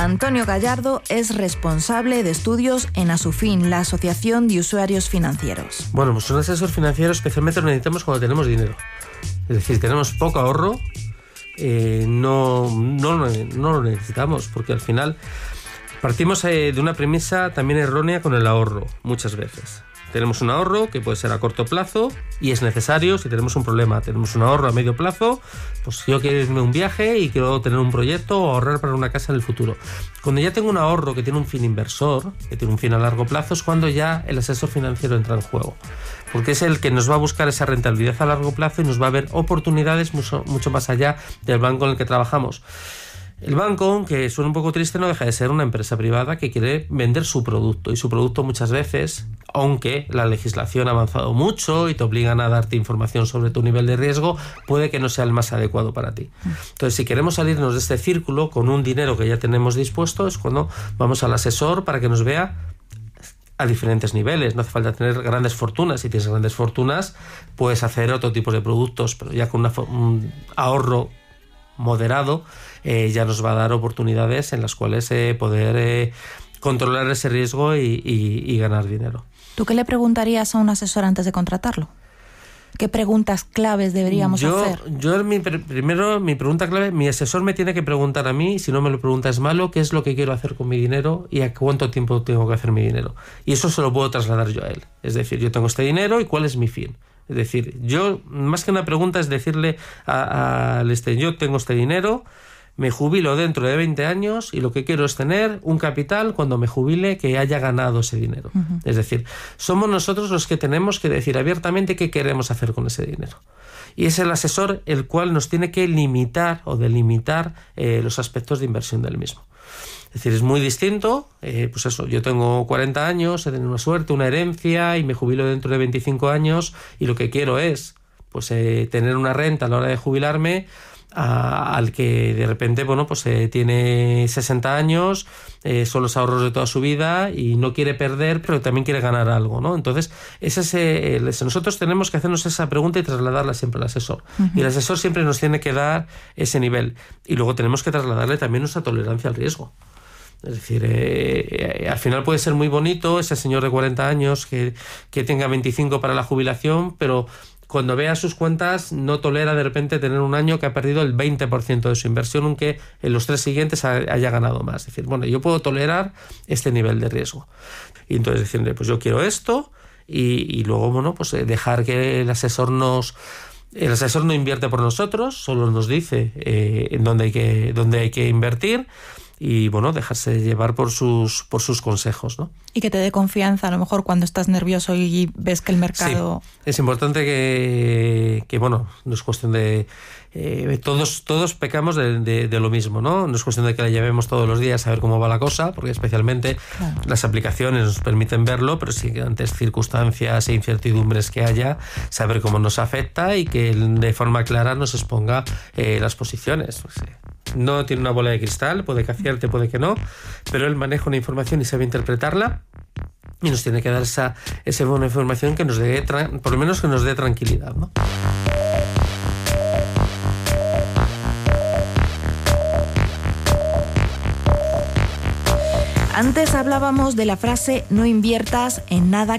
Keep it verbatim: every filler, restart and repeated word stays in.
Antonio Gallardo es responsable de estudios en Asufin, la Asociación de Usuarios Financieros. Bueno, pues un asesor financiero especialmente lo necesitamos cuando tenemos dinero. Es decir, tenemos poco ahorro, eh, no, no, no lo necesitamos, porque al final partimos eh, de una premisa también errónea con el ahorro, muchas veces. Tenemos un ahorro que puede ser a corto plazo y es necesario si tenemos un problema. Tenemos un ahorro a medio plazo, pues yo quiero irme a un viaje y quiero tener un proyecto o ahorrar para una casa en el futuro. Cuando ya tengo un ahorro que tiene un fin inversor, que tiene un fin a largo plazo, es cuando ya el asesor financiero entra en juego. Porque es el que nos va a buscar esa rentabilidad a largo plazo y nos va a ver oportunidades mucho, mucho más allá del banco en el que trabajamos. El banco, aunque suena un poco triste, no deja de ser una empresa privada que quiere vender su producto, y su producto muchas veces, aunque la legislación ha avanzado mucho y te obligan a darte información sobre tu nivel de riesgo, puede que no sea el más adecuado para ti. Entonces, si queremos salirnos de este círculo con un dinero que ya tenemos dispuesto, es cuando vamos al asesor para que nos vea a diferentes niveles. No hace falta tener grandes fortunas. Si tienes grandes fortunas, puedes hacer otro tipo de productos, pero ya con una, un ahorro moderado, eh, ya nos va a dar oportunidades en las cuales eh, poder eh, controlar ese riesgo y, y, y ganar dinero. ¿Tú qué le preguntarías a un asesor antes de contratarlo? ¿Qué preguntas claves deberíamos yo, hacer? Yo, mi, primero, mi pregunta clave, mi asesor me tiene que preguntar a mí, si no me lo pregunta es malo, qué es lo que quiero hacer con mi dinero y a cuánto tiempo tengo que hacer mi dinero. Y eso se lo puedo trasladar yo a él. Es decir, yo tengo este dinero y cuál es mi fin. Es decir, yo, más que una pregunta, es decirle al este, yo tengo este dinero, me jubilo dentro de veinte años y lo que quiero es tener un capital cuando me jubile que haya ganado ese dinero. Uh-huh. Es decir, somos nosotros los que tenemos que decir abiertamente qué queremos hacer con ese dinero. Y es el asesor el cual nos tiene que limitar o delimitar eh, los aspectos de inversión del mismo. Es decir, es muy distinto, eh, pues eso, yo tengo cuarenta años, he tenido una suerte, una herencia y me jubilo dentro de veinticinco años y lo que quiero es pues eh, tener una renta a la hora de jubilarme a, al que de repente, bueno, pues eh, tiene sesenta años, eh, son los ahorros de toda su vida y no quiere perder, pero también quiere ganar algo, ¿no? Entonces, ese es, eh, el, nosotros tenemos que hacernos esa pregunta y trasladarla siempre al asesor. Uh-huh. Y el asesor siempre nos tiene que dar ese nivel. Y luego tenemos que trasladarle también nuestra tolerancia al riesgo. Es decir, eh, eh, al final puede ser muy bonito ese señor de cuarenta años que, que tenga veinticinco para la jubilación, pero cuando vea sus cuentas no tolera de repente tener un año que ha perdido el veinte por ciento de su inversión, aunque en los tres siguientes haya ganado más. Es decir, bueno, yo puedo tolerar este nivel de riesgo. Y entonces decirle, pues yo quiero esto y, y luego, bueno, pues dejar que el asesor nos... El asesor no invierte por nosotros, solo nos dice eh, en dónde hay que, dónde hay que invertir. Y bueno, dejarse llevar por sus por sus consejos, ¿no? Y que te dé confianza, a lo mejor cuando estás nervioso y ves que el mercado... Sí, es importante que, que bueno, no es cuestión de... Eh, todos todos pecamos de, de, de lo mismo, ¿no? No es cuestión de que la llevemos todos los días a ver cómo va la cosa, porque especialmente claro, las aplicaciones nos permiten verlo, pero sí que ante circunstancias e incertidumbres que haya, saber cómo nos afecta y que de forma clara nos exponga eh, las posiciones. Pues, eh. No tiene una bola de cristal, puede que acierte, puede que no, pero él maneja una información y sabe interpretarla y nos tiene que dar esa, esa buena información que nos dé, por lo menos que nos dé tranquilidad, ¿no? Antes hablábamos de la frase no inviertas en nada